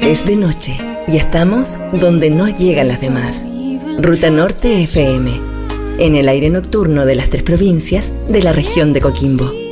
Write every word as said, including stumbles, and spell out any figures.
Es de noche y estamos donde no llegan las demás. Ruta Norte F M, en el aire nocturno de las tres provincias de la región de Coquimbo.